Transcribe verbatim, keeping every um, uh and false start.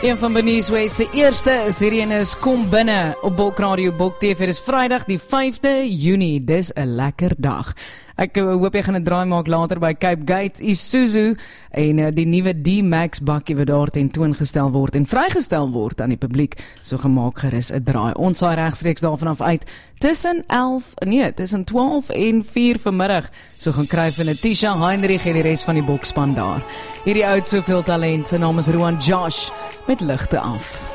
Een van Benieuwsway se eerste sirenes kom binne op Bulk Radio Bulk T V. Dis Vrydag die vyfde Junie. Dis 'n lekker dag. Ek hoop jy gaan 'n draai maak later by Cape Gate, Isuzu en uh, die nuwe D-Max bakkie wat daar tentoongestel word en vrygestel word aan die publiek. So gemaak gerus 'n draai. Ons saai regstreeks daarvan af uit tussen elf, nee, tussen twaalf en vier vanmiddag. So gaan kry vir Natisha Heinrich en die res van die bokspan daar. Hierdie oud soveel talent, sy naam is Roan Josh met ligte af.